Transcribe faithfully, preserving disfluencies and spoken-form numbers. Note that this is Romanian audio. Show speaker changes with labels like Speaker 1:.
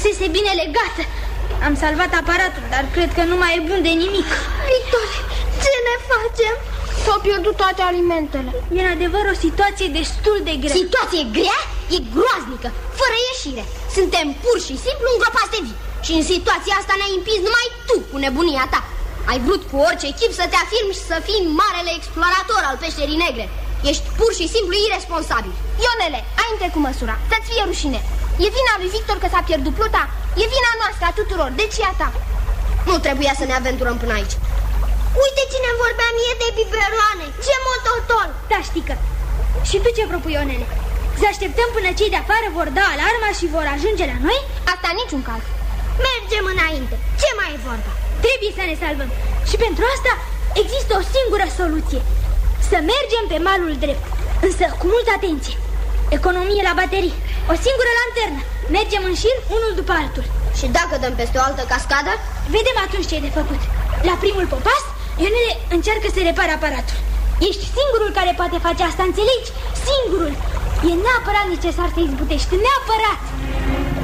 Speaker 1: fusese bine legată. Am salvat aparatul, dar cred că nu mai e bun de nimic.
Speaker 2: Victor, ce ne facem? S-au pierdut toate alimentele.
Speaker 1: E în adevăr o situație destul de grea.
Speaker 3: Situație grea? E groaznică, fără ieșire. Suntem pur și simplu îngropați de vii. Și în situația asta ne-ai împins numai tu cu nebunia ta. Ai vrut cu orice chip să te afirmi și să fii marele explorator al peșterii negre. Ești pur și simplu irresponsabil.
Speaker 2: Ionele, ai întrecut măsura. Să-ți fie rușine. E vina lui Victor că s-a pierdut pluta. E vina noastră a tuturor, deci e a ta.
Speaker 3: Nu trebuia să ne aventurăm până aici.
Speaker 2: Uite cine vorbea mie de biberoane. Ce mototol.
Speaker 1: Da, ștică. Și tu ce propui, Ionele? Să așteptăm până cei de afară vor da alarma și vor ajunge la noi?
Speaker 2: Asta niciun caz. Mergem înainte. Ce mai e vorba?
Speaker 1: Trebuie să ne salvăm. Și pentru asta există o singură soluție. Să mergem pe malul drept, însă cu multă atenție. Economie la baterii. O singură lanternă. Mergem în șir unul după altul.
Speaker 3: Și dacă dăm peste o altă cascadă?
Speaker 1: Vedem atunci ce e de făcut. La primul popas, Ionele încearcă să repare aparatul. Ești singurul care poate face asta, înțelegi? Singurul. E neapărat necesar să izbutești, neapărat.